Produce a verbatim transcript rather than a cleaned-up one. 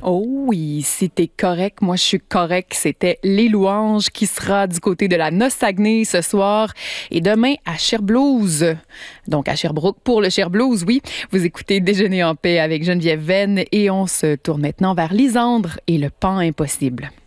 Oh oui, si t'es correct, moi je suis correct. C'était Les Louanges qui sera du côté de la Noce-Saguenay ce soir et demain à Cherblouse. Donc à Sherbrooke pour le Cherblouse, oui. Vous écoutez Déjeuner en paix avec Geneviève Venn et on se tourne maintenant vers Lisandre et le pan impossible.